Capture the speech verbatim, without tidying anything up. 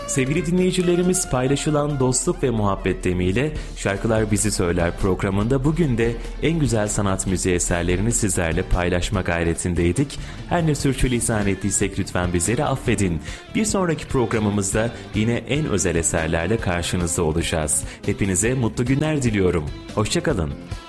Sevgili dinleyicilerimiz, paylaşılan dostluk ve muhabbet temiyle Şarkılar Bizi Söyler programında bugün de en güzel sanat müziği eserlerini sizlerle paylaşma gayretindeydik. Her ne sürçülisan ettiysek lütfen bizleri affedin. Bir sonraki programımızda yine en özel eserlerle karşınızda olacağız. Hepinize mutlu günler diliyorum. Hoşça kalın.